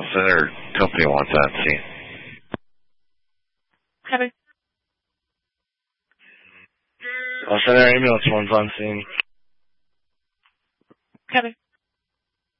say their company wants that scene. Copy. I'll send their ambulance ones on scene. Copy.